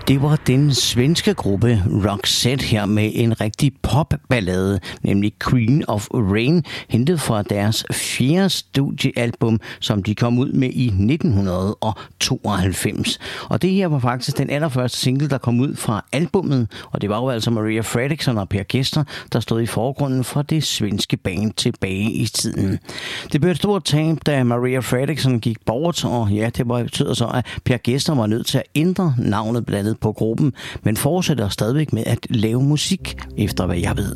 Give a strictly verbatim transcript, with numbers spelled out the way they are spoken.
Det var den svenske gruppe Roxette her med en rigtig popballade, nemlig Queen of Rain, hentet fra deres fjerde studiealbum, som de kom ud med i nitten tooghalvfems. Og det her var faktisk den allerførste single, der kom ud fra albummet, og det var jo altså Maria Fredriksson og Per Gessle, der stod i forgrunden for det svenske band tilbage i tiden. Det blev et stort tab, da Maria Fredriksson gik bort, og ja, det betyder så, at Per Gessle var nødt til at ændre navnet blandet på gruppen, men fortsætter stadigvæk med at lave musik, efter hvad jeg ved.